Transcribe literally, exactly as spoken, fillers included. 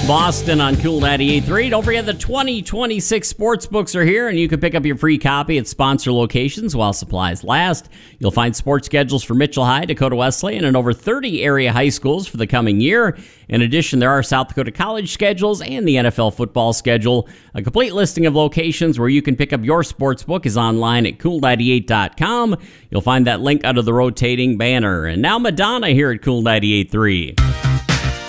Boston on Cool ninety-eight point three. Don't forget the twenty twenty-six sports books are here, and you can pick up your free copy at sponsor locations while supplies last. You'll find sports schedules for Mitchell High, Dakota Wesleyan, and over thirty area high schools for the coming year. In addition, there are South Dakota College schedules and the N F L football schedule. A complete listing of locations where you can pick up your sports book is online at cool ninety-eight dot com. You'll find that link under the rotating banner. And now Madonna here at Cool ninety-eight point three.